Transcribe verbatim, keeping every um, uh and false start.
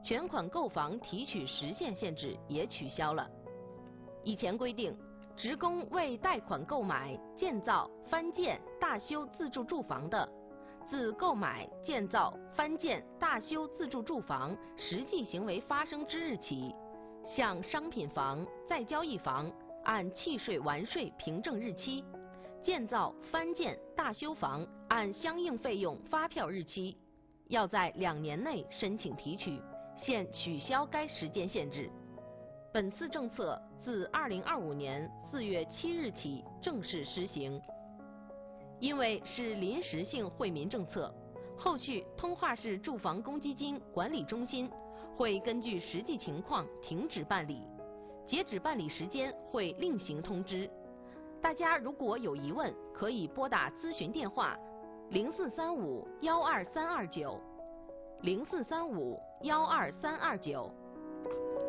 全款购房提取实现限制也取消了。以前规定，职工为贷款购买、建造、翻建、大修自住住房的，自购买、建造、翻建、大修自住住房实际行为发生之日起，向商品房、再交易房按契税完税凭证日期，建造、翻建、大修房按相应费用发票日期，要在两年内申请提取，现取消该时间限制。本次政策自二零二五年四月七日起正式施行。因为是临时性惠民政策，后续通化市住房公积金管理中心会根据实际情况停止办理，截止办理时间会另行通知。大家如果有疑问，可以拨打咨询电话零四三五幺二三二九零四三五幺二三二九。